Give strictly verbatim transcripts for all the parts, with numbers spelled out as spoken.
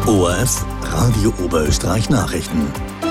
O R F Radio Oberösterreich Nachrichten.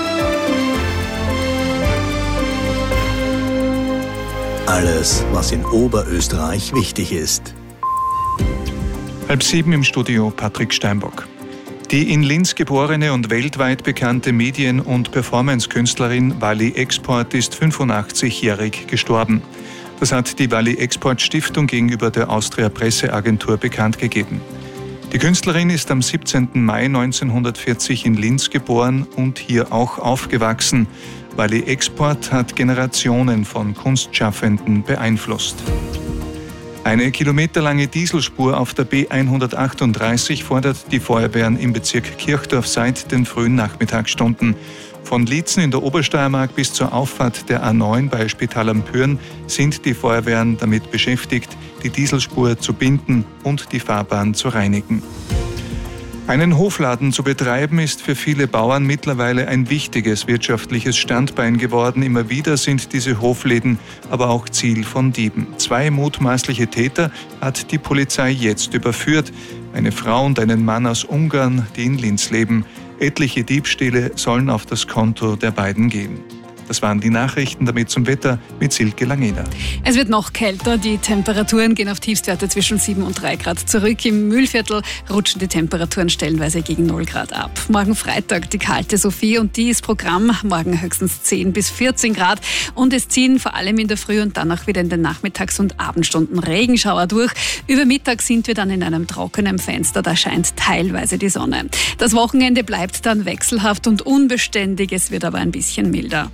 Alles, was in Oberösterreich wichtig ist. Halb sieben im Studio Patrick Steinbock. Die in Linz geborene und weltweit bekannte Medien- und Performance-Künstlerin Wally Export ist fünfundachtzig-jährig gestorben. Das hat die Wally Export Stiftung gegenüber der Austria Presseagentur bekannt gegeben. Die Künstlerin ist am siebzehnten Mai neunzehnhundertvierzig in Linz geboren und hier auch aufgewachsen. Wally Export hat Generationen von Kunstschaffenden beeinflusst. Eine kilometerlange Dieselspur auf der B hundertachtunddreißig fordert die Feuerwehren im Bezirk Kirchdorf seit den frühen Nachmittagsstunden. Von Liezen in der Obersteiermark bis zur Auffahrt der A neun bei Spital am Pyhrn sind die Feuerwehren damit beschäftigt, die Dieselspur zu binden und die Fahrbahn zu reinigen. Einen Hofladen zu betreiben ist für viele Bauern mittlerweile ein wichtiges wirtschaftliches Standbein geworden. Immer wieder sind diese Hofläden aber auch Ziel von Dieben. Zwei mutmaßliche Täter hat die Polizei jetzt überführt. Eine Frau und einen Mann aus Ungarn, die in Linz leben. Etliche Diebstähle sollen auf das Konto der beiden gehen. Das waren die Nachrichten, damit zum Wetter mit Silke Langeder. Es wird noch kälter. Die Temperaturen gehen auf Tiefstwerte zwischen sieben und drei Grad zurück. Im Mühlviertel rutschen die Temperaturen stellenweise gegen null Grad ab. Morgen Freitag die kalte Sophie und die ist Programm. Morgen höchstens zehn bis vierzehn Grad. Und es ziehen vor allem in der Früh und dann auch wieder in den Nachmittags- und Abendstunden Regenschauer durch. Über Mittag sind wir dann in einem trockenen Fenster. Da scheint teilweise die Sonne. Das Wochenende bleibt dann wechselhaft und unbeständig. Es wird aber ein bisschen milder.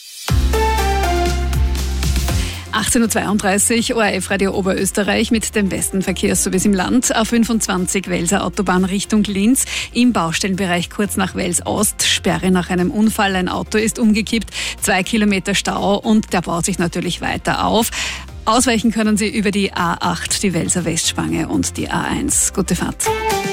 achtzehn Uhr zweiunddreißig, O R F Radio Oberösterreich mit dem besten Verkehrsservice im Land. A fünfundzwanzig Welser Autobahn Richtung Linz. Im Baustellenbereich kurz nach Wels Ost. Sperre nach einem Unfall. Ein Auto ist umgekippt. Zwei Kilometer Stau und der baut sich natürlich weiter auf. Ausweichen können Sie über die A acht, die Welser Westspange und die A eins. Gute Fahrt.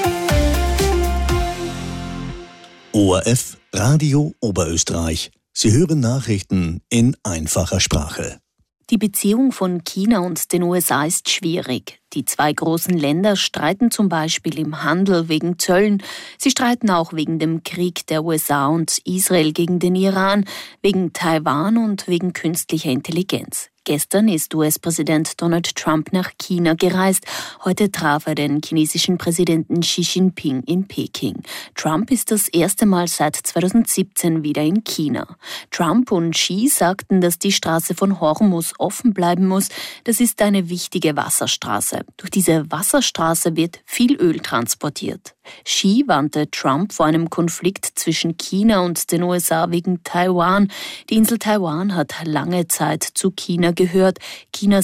O R F Radio Oberösterreich. Sie hören Nachrichten in einfacher Sprache. Die Beziehung von China und den U S A ist schwierig. Die zwei großen Länder streiten zum Beispiel im Handel wegen Zöllen. Sie streiten auch wegen dem Krieg der U S A und Israel gegen den Iran, wegen Taiwan und wegen künstlicher Intelligenz. Gestern ist U S-Präsident Donald Trump nach China gereist. Heute traf er den chinesischen Präsidenten Xi Jinping in Peking. Trump ist das erste Mal seit zweitausendsiebzehn wieder in China. Trump und Xi sagten, dass die Straße von Hormuz offen bleiben muss. Das ist eine wichtige Wasserstraße. Durch diese Wasserstraße wird viel Öl transportiert. Xi warnte Trump vor einem Konflikt zwischen China und den U S A wegen Taiwan. Die Insel Taiwan hat lange Zeit zu China gehört. China